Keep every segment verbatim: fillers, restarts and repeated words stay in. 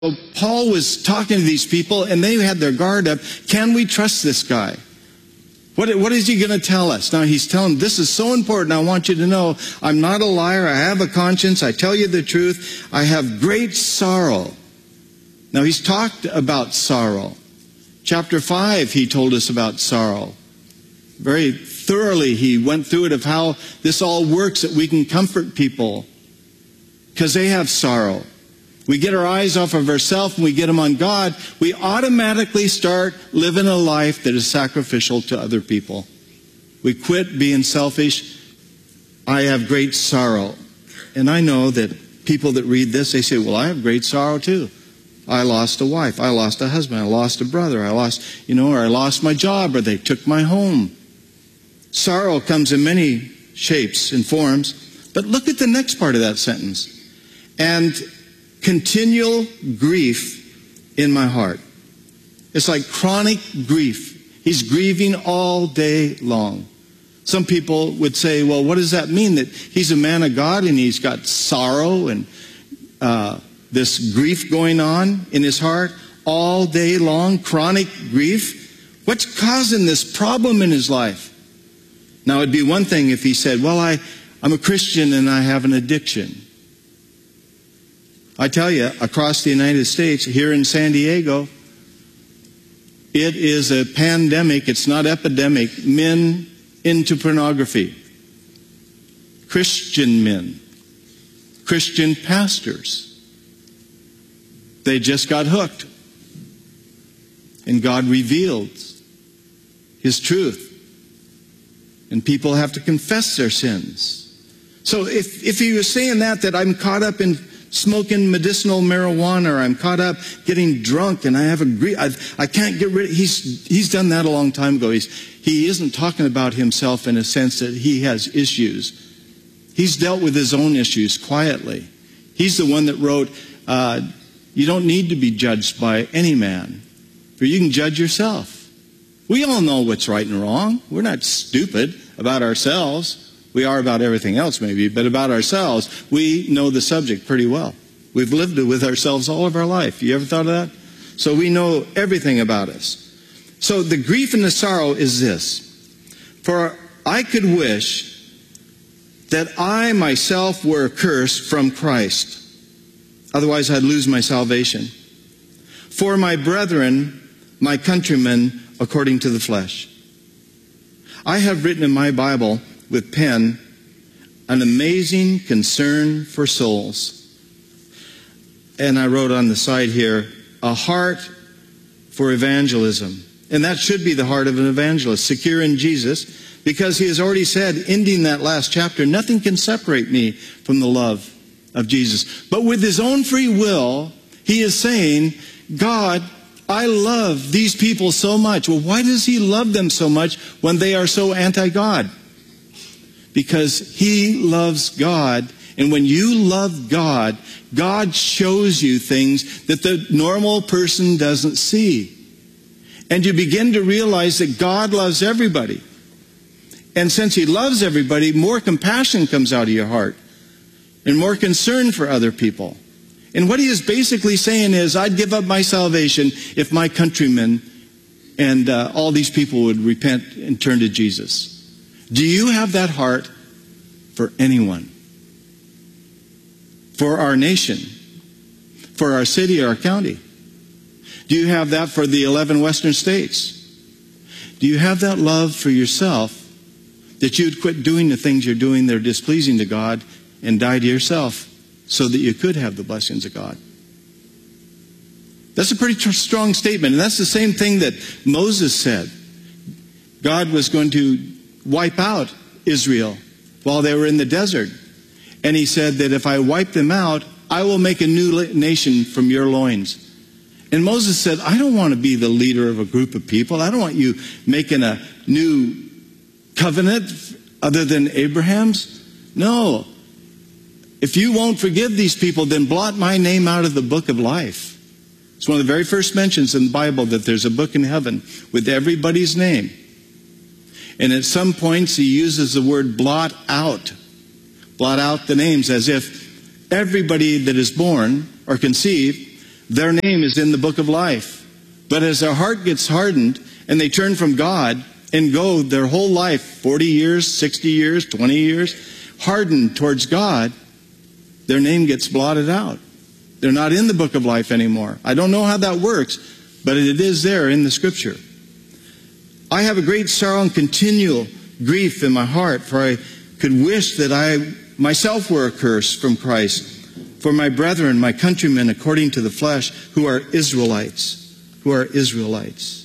So Paul was talking to these people, and they had their guard up. Can we trust this guy? What, what is he going to tell us? Now, he's telling them, this is so important. I want you to know, I'm not a liar. I have a conscience. I tell you the truth. I have great sorrow. Now, he's talked about sorrow. Chapter five, he told us about sorrow. Very thoroughly, he went through it of how this all works, that we can comfort people because they have sorrow. We get our eyes off of ourselves and we get them on God, we automatically start living a life that is sacrificial to other people. We quit being selfish. I have great sorrow. And I know that people that read this, they say, well, I have great sorrow too. I lost a wife. I lost a husband. I lost a brother. I lost, you know, or I lost my job, or they took my home. Sorrow comes in many shapes and forms. But look at the next part of that sentence. And continual grief in my heart. It's like chronic grief. He's grieving all day long. Some people would say, well, what does that mean? That he's a man of God and he's got sorrow and uh, this grief going on in his heart all day long, chronic grief? What's causing this problem in his life? Now, it'd be one thing if he said, well, I, I'm a Christian and I have an addiction. I tell you, across the United States, here in San Diego, it is a pandemic. It's not epidemic. Men into pornography. Christian men. Christian pastors. They just got hooked. And God revealed His truth. And people have to confess their sins. So if, if he was saying that, that I'm caught up in smoking medicinal marijuana, or I'm caught up getting drunk and I have a grief, I, I can't get rid of, he's, he's done that a long time ago. He's, he isn't talking about himself in a sense that he has issues. He's dealt with his own issues quietly. He's the one that wrote, uh, you don't need to be judged by any man, for you can judge yourself. We all know what's right and wrong. We're not stupid about ourselves. We are about everything else maybe, but about ourselves, we know the subject pretty well. We've lived it with ourselves all of our life. You ever thought of that? So we know everything about us. So the grief and the sorrow is this. For I could wish that I myself were accursed from Christ. Otherwise I'd lose my salvation. For my brethren, my countrymen, according to the flesh. I have written in my Bible with pen an amazing concern for souls. And I wrote on the side here, a heart for evangelism. And that should be the heart of an evangelist, secure in Jesus, because he has already said, ending that last chapter, nothing can separate me from the love of Jesus. But with his own free will, he is saying, God, I love these people so much. Well, why does he love them so much when they are so anti-God? Because he loves God. And when you love God, God shows you things that the normal person doesn't see. And you begin to realize that God loves everybody. And since he loves everybody, more compassion comes out of your heart. And more concern for other people. And what he is basically saying is, I'd give up my salvation if my countrymen and uh, all these people would repent and turn to Jesus. Do you have that heart for anyone? For our nation? For our city or our county? Do you have that for the eleven western states? Do you have that love for yourself that you'd quit doing the things you're doing that are displeasing to God and die to yourself so that you could have the blessings of God? That's a pretty tr- strong statement. And that's the same thing that Moses said. God was going to wipe out Israel while they were in the desert. And he said that if I wipe them out, I will make a new nation from your loins. And Moses said, I don't want to be the leader of a group of people. I don't want you making a new covenant other than Abraham's. No. If you won't forgive these people, then blot my name out of the book of life. It's one of the very first mentions in the Bible that there's a book in heaven with everybody's name. And at some points he uses the word blot out. Blot out the names as if everybody that is born or conceived their name is in the book of life. But as their heart gets hardened and they turn from God and go their whole life, forty years, sixty years, twenty years, hardened towards God, their name gets blotted out. They're not in the book of life anymore. I don't know how that works, but it is there in the Scripture. I have a great sorrow and continual grief in my heart, for I could wish that I myself were accursed from Christ, for my brethren, my countrymen, according to the flesh, who are Israelites, who are Israelites.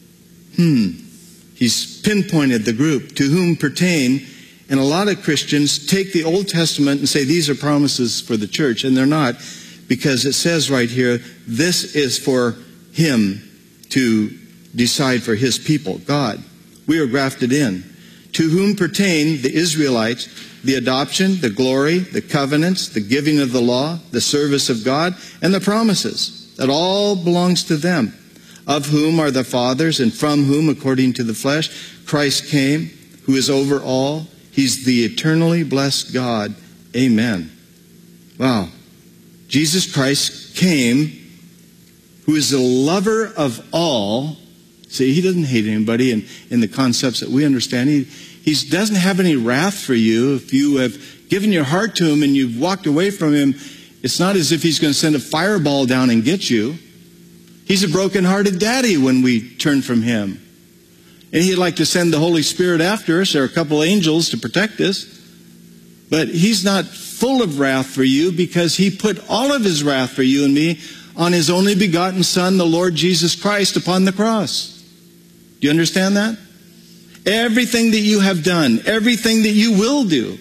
Hmm. He's pinpointed the group to whom pertain, and a lot of Christians take the Old Testament and say these are promises for the church, and they're not, because it says right here, this is for him to decide for his people, God. We are grafted in. To whom pertain the Israelites, the adoption, the glory, the covenants, the giving of the law, the service of God, and the promises. That all belongs to them, of whom are the fathers, and from whom, according to the flesh, Christ came, who is over all. He's the eternally blessed God. Amen. Wow. Jesus Christ came, who is the lover of all. See, he doesn't hate anybody in, in the concepts that we understand. He, he doesn't have any wrath for you. If you have given your heart to him and you've walked away from him, it's not as if he's going to send a fireball down and get you. He's a broken-hearted daddy when we turn from him. And he'd like to send the Holy Spirit after us or a couple angels to protect us. But he's not full of wrath for you because he put all of his wrath for you and me on his only begotten Son, the Lord Jesus Christ, upon the cross. Do you understand that? Everything that you have done, everything that you will do,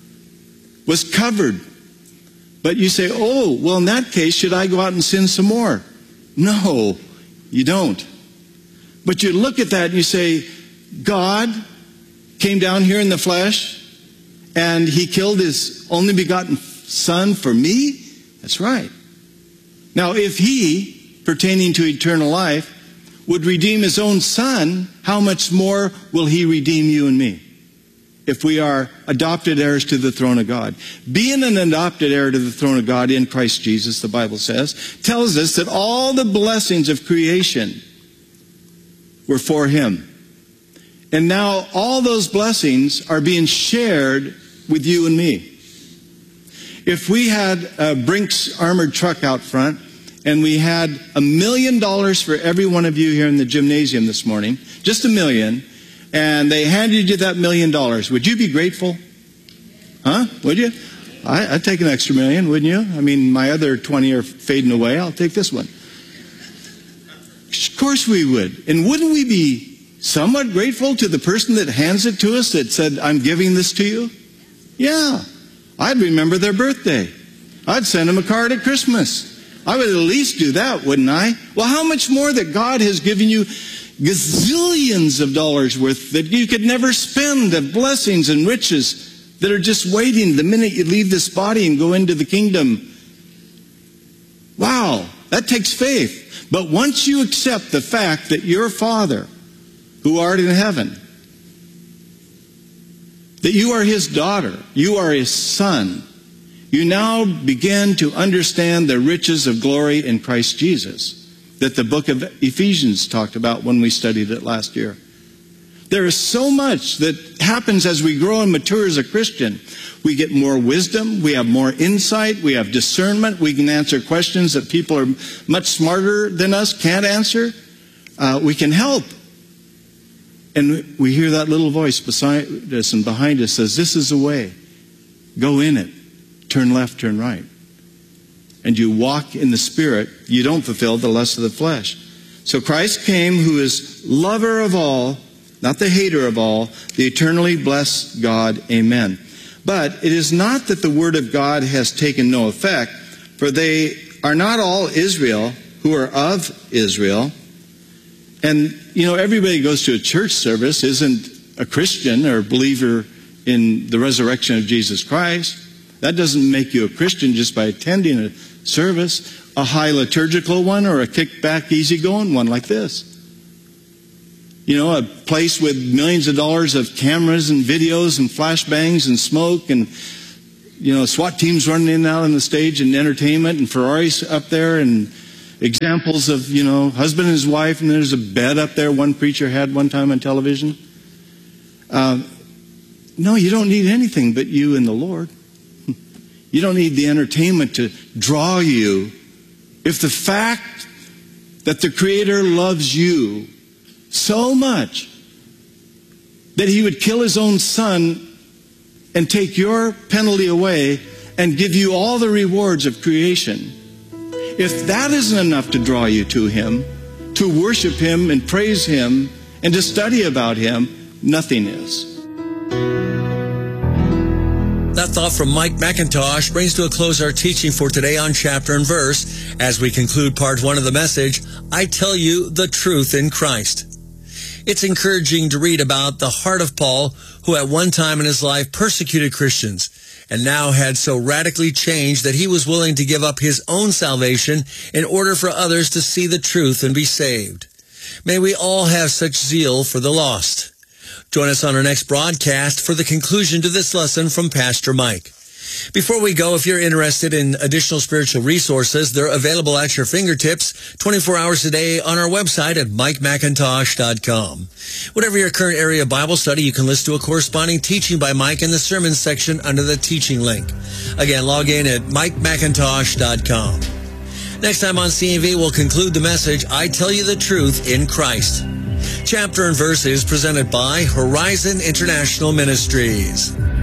was covered. But you say, oh, well, in that case, should I go out and sin some more? No, you don't. But you look at that and you say, God came down here in the flesh and he killed his only begotten Son for me? That's right. Now, if he, pertaining to eternal life, would redeem his own Son, how much more will he redeem you and me if we are adopted heirs to the throne of God? Being an adopted heir to the throne of God in Christ Jesus, the Bible says, tells us that all the blessings of creation were for him. And now all those blessings are being shared with you and me. If we had a Brinks armored truck out front, and we had a million dollars for every one of you here in the gymnasium this morning, just a million, and they handed you that million dollars, would you be grateful? Huh? Would you? I, I'd take an extra million, wouldn't you? I mean, my other twenty are fading away. I'll take this one. Of course we would. And wouldn't we be somewhat grateful to the person that hands it to us that said, I'm giving this to you? Yeah. I'd remember their birthday. I'd send them a card at Christmas. I would at least do that, wouldn't I? Well, how much more that God has given you gazillions of dollars worth that you could never spend, of blessings and riches that are just waiting the minute you leave this body and go into the kingdom. Wow, that takes faith. But once you accept the fact that your Father, who art in heaven, that you are his daughter, you are his son, you now begin to understand the riches of glory in Christ Jesus that the book of Ephesians talked about when we studied it last year. There is so much that happens as we grow and mature as a Christian. We get more wisdom, we have more insight, we have discernment, we can answer questions that people are much smarter than us can't answer. Uh, we can help. And we hear that little voice beside us and behind us says, this is the way. Go in it. Turn left, turn right. And you walk in the Spirit, you don't fulfill the lust of the flesh. So Christ came, who is lover of all, not the hater of all, the eternally blessed God. Amen. But it is not that the word of God has taken no effect, for they are not all Israel who are of Israel. And, you know, everybody who goes to a church service isn't a Christian or a believer in the resurrection of Jesus Christ. That doesn't make you a Christian just by attending a service, a high liturgical one or a kickback, easygoing one like this. You know, a place with millions of dollars of cameras and videos and flashbangs and smoke and, you know, SWAT teams running in and out on the stage and entertainment and Ferraris up there and examples of, you know, husband and his wife, and there's a bed up there one preacher had one time on television. Uh, no, you don't need anything but you and the Lord. You don't need the entertainment to draw you. If the fact that the Creator loves you so much that He would kill His own Son and take your penalty away and give you all the rewards of creation, if that isn't enough to draw you to Him, to worship Him and praise Him and to study about Him, nothing is. That thought from Mike McIntosh brings to a close our teaching for today on chapter and verse. As we conclude part one of the message, I tell you the truth in Christ. It's encouraging to read about the heart of Paul, who at one time in his life persecuted Christians, and now had so radically changed that he was willing to give up his own salvation in order for others to see the truth and be saved. May we all have such zeal for the lost. Join us on our next broadcast for the conclusion to this lesson from Pastor Mike. Before we go, if you're interested in additional spiritual resources, they're available at your fingertips twenty-four hours a day on our website at mike macintosh dot com. Whatever your current area of Bible study, you can listen to a corresponding teaching by Mike in the sermons section under the teaching link. Again, log in at mike macintosh dot com. Next time on C and V, we'll conclude the message, I Tell You the Truth in Christ. Chapter and verse is presented by Horizon International Ministries.